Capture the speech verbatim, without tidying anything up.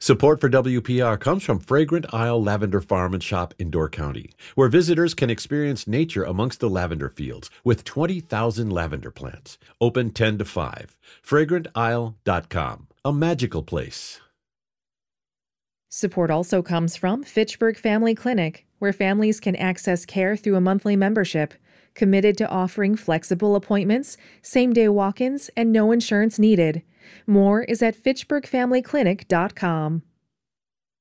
Support for W P R comes from Fragrant Isle Lavender Farm and Shop in Door County, where visitors can experience nature amongst the lavender fields with twenty thousand lavender plants. Open ten to five. fragrant isle dot com. A magical place. Support also comes from Fitchburg Family Clinic, where families can access care through a monthly membership, committed to offering flexible appointments, same-day walk-ins, and no insurance needed. More is at fitchburg family clinic dot com.